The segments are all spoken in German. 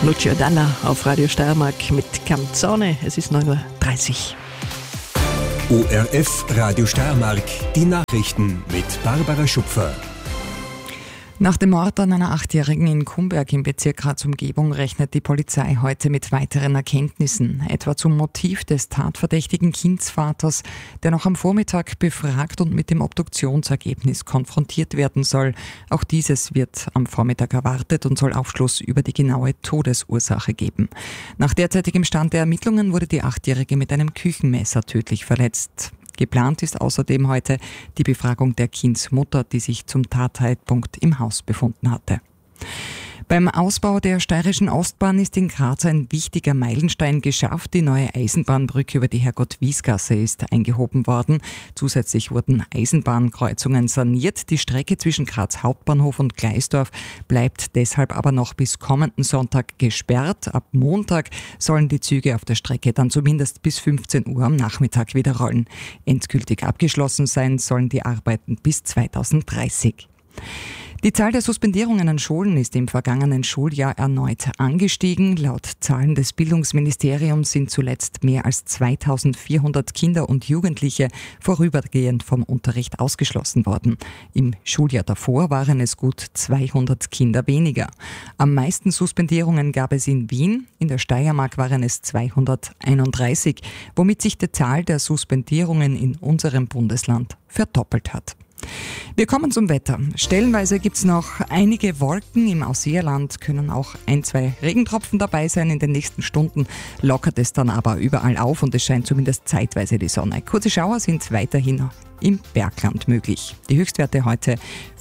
Lucio Dalla auf Radio Steiermark mit Canzone. Es ist 9:30 Uhr. ORF Radio Steiermark, die Nachrichten mit Barbara Schupfer. Nach dem Mord an einer 8-Jährigen in Kumberg im Bezirk Graz-Umgebung rechnet die Polizei heute mit weiteren Erkenntnissen, etwa zum Motiv des tatverdächtigen Kindsvaters, der noch am Vormittag befragt und mit dem Obduktionsergebnis konfrontiert werden soll. Auch dieses wird am Vormittag erwartet und soll Aufschluss über die genaue Todesursache geben. Nach derzeitigem Stand der Ermittlungen wurde die 8-Jährige mit einem Küchenmesser tödlich verletzt. Geplant ist außerdem heute die Befragung der Kindsmutter, die sich zum Tatzeitpunkt im Haus befunden hatte. Beim Ausbau der Steirischen Ostbahn ist in Graz ein wichtiger Meilenstein geschafft. Die neue Eisenbahnbrücke über die Herrgott-Wies-Gasse ist eingehoben worden. Zusätzlich wurden Eisenbahnkreuzungen saniert. Die Strecke zwischen Graz Hauptbahnhof und Gleisdorf bleibt deshalb aber noch bis kommenden Sonntag gesperrt. Ab Montag sollen die Züge auf der Strecke dann zumindest bis 15 Uhr am Nachmittag wieder rollen. Endgültig abgeschlossen sein sollen die Arbeiten bis 2030. Die Zahl der Suspendierungen an Schulen ist im vergangenen Schuljahr erneut angestiegen. Laut Zahlen des Bildungsministeriums sind zuletzt mehr als 2400 Kinder und Jugendliche vorübergehend vom Unterricht ausgeschlossen worden. Im Schuljahr davor waren es gut 200 Kinder weniger. Am meisten Suspendierungen gab es in Wien, in der Steiermark waren es 231, womit sich die Zahl der Suspendierungen in unserem Bundesland verdoppelt hat. Wir kommen zum Wetter. Stellenweise gibt es noch einige Wolken. Im Ausseerland können auch 1-2 Regentropfen dabei sein. In den nächsten Stunden lockert es dann aber überall auf und es scheint zumindest zeitweise die Sonne. Kurze Schauer sind weiterhin im Bergland möglich. Die Höchstwerte heute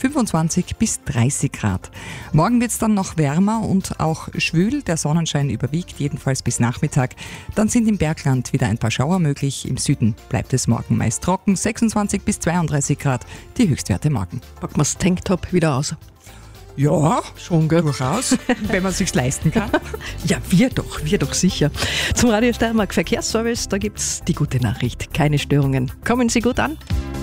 25 bis 30 Grad. Morgen wird es dann noch wärmer und auch schwül. Der Sonnenschein überwiegt, jedenfalls bis Nachmittag. Dann sind im Bergland wieder ein paar Schauer möglich. Im Süden bleibt es morgen meist trocken. 26 bis 32 Grad die Höchstwerte morgen. Packen wir das Tanktop wieder aus. Ja, Schon, gell? durchaus, wenn man es sich leisten kann. Ja, wir doch sicher. Zum Radio Steiermark Verkehrsservice, da gibt's die gute Nachricht. Keine Störungen. Kommen Sie gut an.